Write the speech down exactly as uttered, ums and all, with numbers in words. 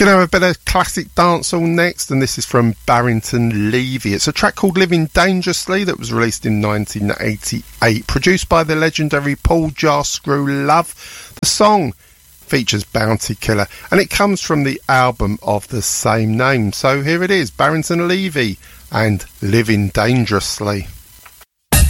Gonna have a bit of classic dancehall next, and this is from Barrington Levy. It's a track called Living Dangerously that was released in nineteen eighty-eight, produced by the legendary Paul Jarscrew Love. The song features Bounty Killer, and it comes from the album of the same name. So here it is, Barrington Levy and Living Dangerously.